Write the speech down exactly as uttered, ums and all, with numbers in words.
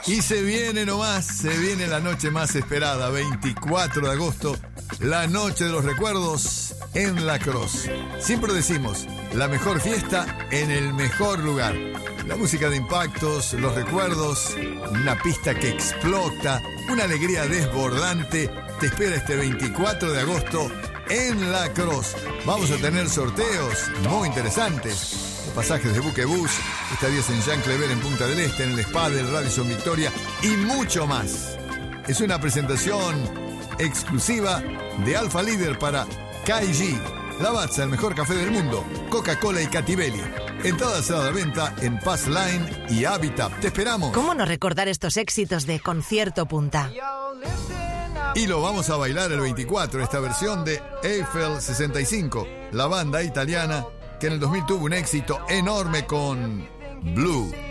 Y se viene nomás, se viene la noche más esperada, veinticuatro de agosto, la noche de los recuerdos en La Cross. Siempre decimos, la mejor fiesta en el mejor lugar. La música de impactos, los recuerdos, una pista que explota, una alegría desbordante, te espera este veinticuatro de agosto en La Cross. Vamos a tener sorteos muy interesantes. Pasajes de buquebús, estadías en Jean Clever en Punta del Este, en el Spa del Radisson Victoria y mucho más. Es una presentación exclusiva de Alfa Líder para K G, Lavazza, el mejor café del mundo, Coca-Cola y Catibelli. Entradas a la venta en Pass Line y Habitat. Te esperamos. ¿Cómo no recordar estos éxitos de Concierto Punta? Y lo vamos a bailar el veinticuatro, esta versión de Eiffel sesenta y cinco, la banda italiana que en el dos mil tuvo un éxito enorme con Blue.